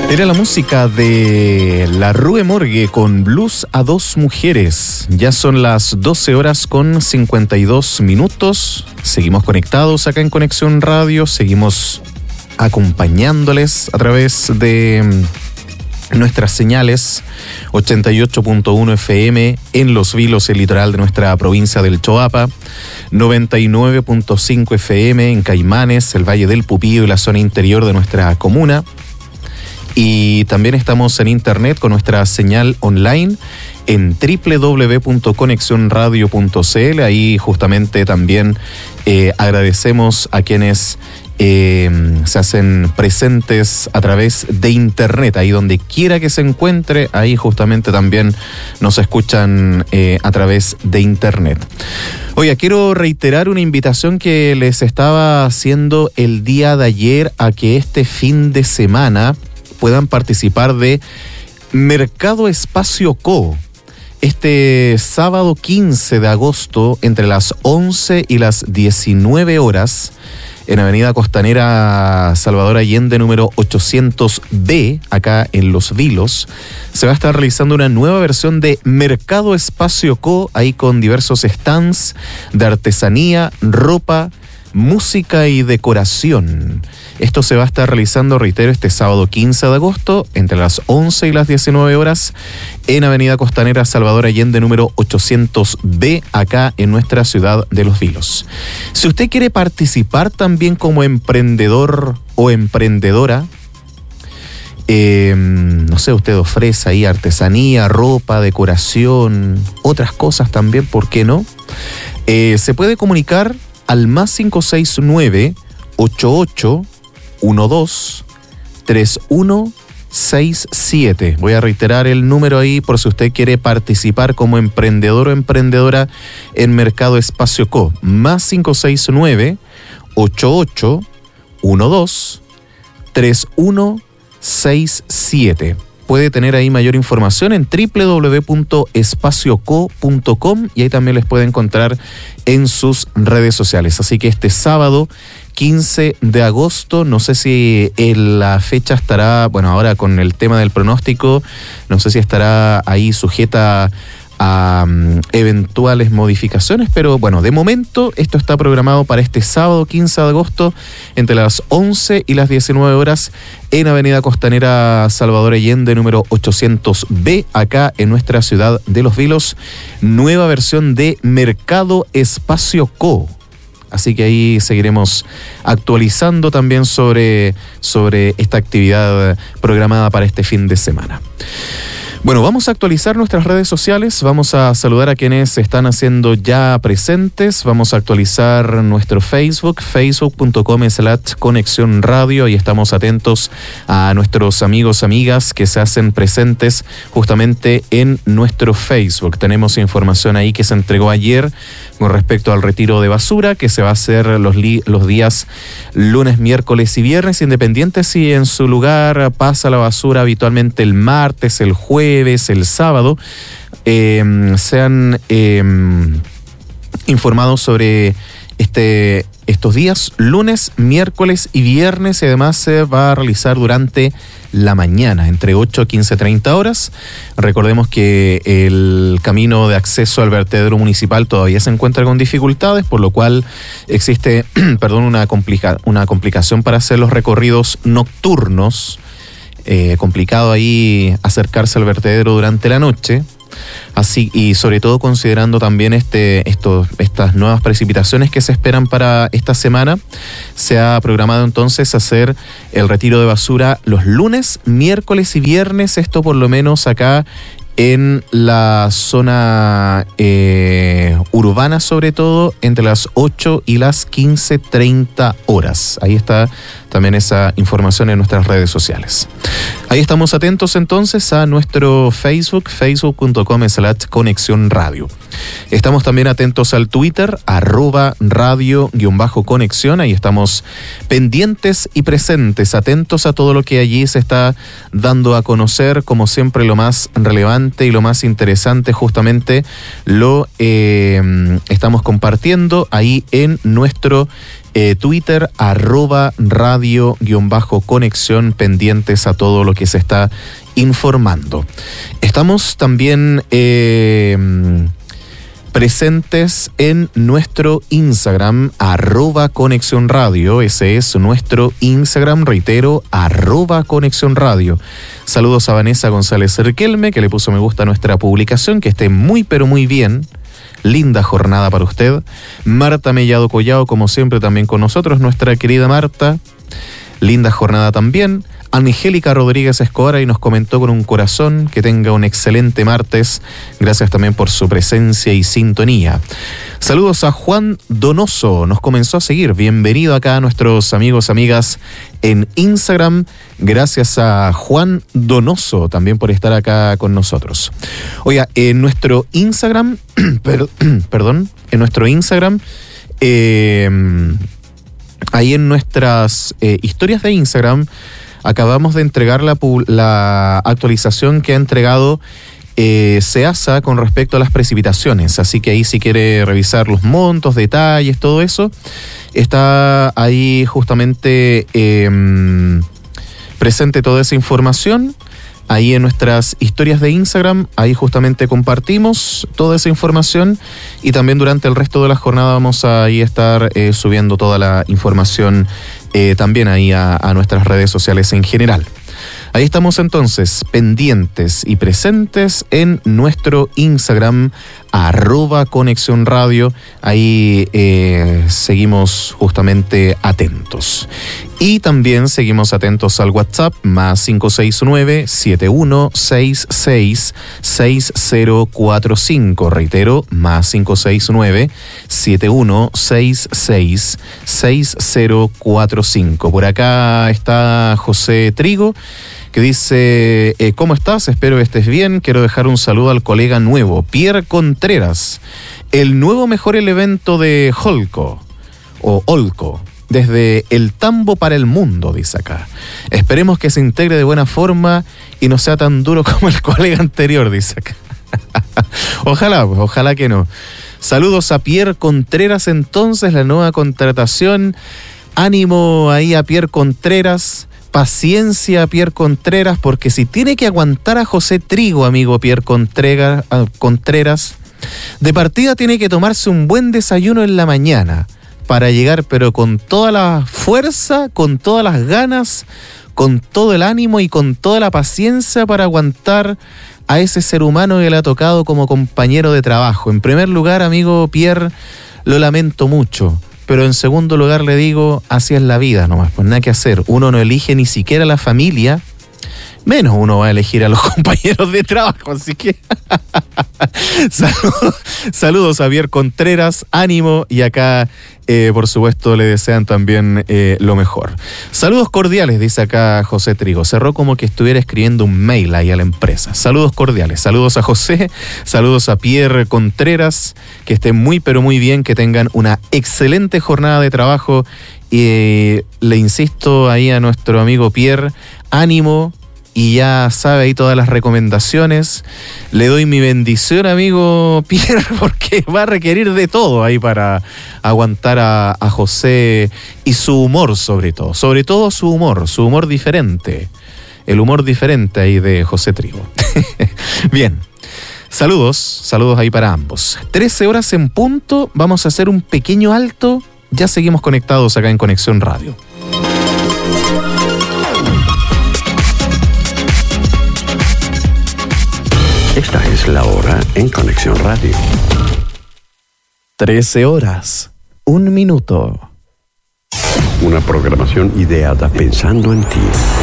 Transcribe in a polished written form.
Era la música de La Rue Morgue con Blues a dos mujeres. Ya son las 12 horas con 52 minutos. Seguimos conectados acá en Conexión Radio. Seguimos acompañándoles a través de nuestras señales 88.1 FM en Los Vilos, el litoral de nuestra provincia del Choapa, 99.5 FM en Caimanes, el Valle del Pupío y la zona interior de nuestra comuna. Y también estamos en internet con nuestra señal online en www.conexionradio.cl. Ahí justamente también agradecemos a quienes se hacen presentes a través de internet, ahí donde quiera que se encuentre, ahí justamente también nos escuchan a través de internet. Oiga, quiero reiterar una invitación que les estaba haciendo el día de ayer a que este fin de semana puedan participar de Mercado Espacio Co. Este sábado 15 de agosto, entre las 11 y las 19 horas, en Avenida Costanera Salvador Allende, número 800B, acá en Los Vilos, se va a estar realizando una nueva versión de Mercado Espacio Co., ahí con diversos stands de artesanía, ropa, música y decoración. Esto se va a estar realizando, reitero, este sábado 15 de agosto, entre las 11 y las 19 horas, en Avenida Costanera Salvador Allende, número 800B, acá en nuestra ciudad de Los Vilos. Si usted quiere participar también como emprendedor o emprendedora, no sé, usted ofrece ahí artesanía, ropa, decoración, otras cosas también, ¿por qué no? Se puede comunicar al más 569-8812-3167. Voy a reiterar el número ahí por si usted quiere participar como emprendedor o emprendedora en Mercado Espacio Co. Más 569-8812-3167. Puede tener ahí mayor información en www.espacioco.com y ahí también les puede encontrar en sus redes sociales. Así que este sábado 15 de agosto, no sé si la fecha estará, bueno, ahora con el tema del pronóstico, no sé si estará ahí sujeta a eventuales modificaciones, pero bueno, de momento esto está programado para este sábado 15 de agosto entre las 11 y las 19 horas en Avenida Costanera Salvador Allende, número 800B, acá en nuestra ciudad de Los Vilos, nueva versión de Mercado Espacio Co. Así que ahí seguiremos actualizando también sobre esta actividad programada para este fin de semana. Bueno, vamos a actualizar nuestras redes sociales, vamos a saludar a quienes se están haciendo ya presentes, vamos a actualizar nuestro Facebook, facebook.com/Conexión Radio, y estamos atentos a nuestros amigos, amigas que se hacen presentes justamente en nuestro Facebook. Tenemos información ahí que se entregó ayer con respecto al retiro de basura que se va a hacer los días lunes, miércoles y viernes, independiente si en su lugar pasa la basura habitualmente el martes, el jueves, el sábado, sean informados sobre estos días, lunes, miércoles y viernes, y además se va a realizar durante la mañana, entre 8 y 15:30 horas. Recordemos que el camino de acceso al vertedero municipal todavía se encuentra con dificultades, por lo cual existe una complicación para hacer los recorridos nocturnos. Complicado ahí acercarse al vertedero durante la noche. Así, y sobre todo considerando también estas nuevas precipitaciones que se esperan para esta semana, se ha programado entonces hacer el retiro de basura los lunes, miércoles y viernes, esto por lo menos acá en la zona urbana, sobre todo entre las 8 y las 15:30 horas. Ahí está también esa información en nuestras redes sociales. Ahí estamos atentos entonces a nuestro Facebook, facebook.com/Conexión Radio. Estamos también atentos al Twitter, @radio_conexión. Ahí estamos pendientes y presentes, atentos a todo lo que allí se está dando a conocer. Como siempre, lo más relevante y lo más interesante justamente lo estamos compartiendo ahí en nuestro Twitter, @radio_conexión, pendientes a todo lo que se está informando. Estamos también presentes en nuestro Instagram, @Conexión Radio. Ese es nuestro Instagram, reitero, @Conexión Radio. Saludos a Vanessa González Riquelme, que le puso me gusta a nuestra publicación. Que esté muy pero muy bien. Linda jornada para usted. Marta Mellado Collado, como siempre, también con nosotros, nuestra querida Marta. Linda jornada también. Angélica Rodríguez Escobar y nos comentó con un corazón que tenga un excelente martes. Gracias también por su presencia y sintonía. Saludos a Juan Donoso, nos comenzó a seguir. Bienvenido acá a nuestros amigos, amigas en Instagram. Gracias a Juan Donoso también por estar acá con nosotros. Oiga, en nuestro Instagram, en nuestro Instagram, ahí en nuestras historias de Instagram, acabamos de entregar la actualización que ha entregado SEASA con respecto a las precipitaciones. Así que ahí, si quiere revisar los montos, detalles, todo eso, está ahí justamente presente toda esa información. Ahí en nuestras historias de Instagram, ahí justamente compartimos toda esa información, y también durante el resto de la jornada vamos a ahí estar subiendo toda la información también ahí a nuestras redes sociales en general. Ahí estamos entonces, pendientes y presentes en nuestro Instagram, @Conexión Radio. Ahí seguimos justamente atentos. Y también seguimos atentos al WhatsApp, +569-7166-6045. Reitero, +569-7166-6045. Por acá está José Trigo, que dice, ¿cómo estás? Espero que estés bien. Quiero dejar un saludo al colega nuevo, Pierre Contreras. El nuevo mejor el evento de Olco, desde el tambo para el mundo, dice acá. Esperemos que se integre de buena forma y no sea tan duro como el colega anterior, dice acá. Ojalá que no. Saludos a Pierre Contreras, entonces, la nueva contratación. Ánimo ahí a Pierre Contreras. Paciencia, Pierre Contreras, porque si tiene que aguantar a José Trigo, amigo Pierre Contreras, de partida tiene que tomarse un buen desayuno en la mañana para llegar, pero con toda la fuerza, con todas las ganas, con todo el ánimo y con toda la paciencia para aguantar a ese ser humano que le ha tocado como compañero de trabajo. En primer lugar, amigo Pierre, lo lamento mucho. Pero en segundo lugar le digo, así es la vida nomás, pues nada que hacer. Uno no elige ni siquiera la familia, menos uno va a elegir a los compañeros de trabajo, así que saludos a Pierre Contreras, ánimo, y acá por supuesto le desean también lo mejor. Saludos cordiales, dice acá José Trigo. Cerró como que estuviera escribiendo un mail ahí a la empresa. Saludos cordiales, saludos a José, saludos a Pierre Contreras, que estén muy pero muy bien, que tengan una excelente jornada de trabajo, y le insisto ahí a nuestro amigo Pierre, ánimo. Y ya sabe ahí todas las recomendaciones. Le doy mi bendición, amigo Pierre, porque va a requerir de todo ahí para aguantar a José y su humor, sobre todo su humor diferente, el humor diferente ahí de José Trigo. Bien, saludos ahí para ambos. 13 horas en punto, vamos a hacer un pequeño alto, ya seguimos conectados acá en Conexión Radio. Esta es la hora en Conexión Radio. 13 horas, 1 minuto. Una programación ideada pensando en ti.